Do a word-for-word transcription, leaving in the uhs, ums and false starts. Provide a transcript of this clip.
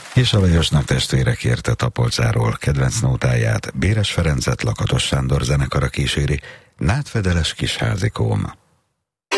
És a Lajosnak testvére kérte Tapolcáról kedvenc nótáját, Béres Ferencet Lakatos Sándor zenekara kíséri, Nátfedeles kis házikóm.